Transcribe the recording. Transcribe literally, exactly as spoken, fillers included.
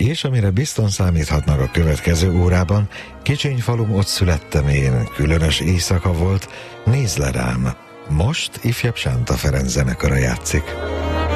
És amire bizton számíthatnak a következő órában, Kicsiny-falum, ott születtem én, különös éjszaka volt, nézd le rám. Most ifjabb Sánta Ferenc zenekara játszik.